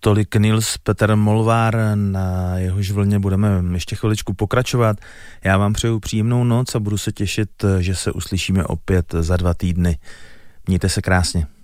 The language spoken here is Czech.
Tolik Nils Petter Molvár, na jehož vlně budeme ještě chviličku pokračovat. Já vám přeju příjemnou noc a budu se těšit, že se uslyšíme opět za 2 týdny. Mějte se krásně.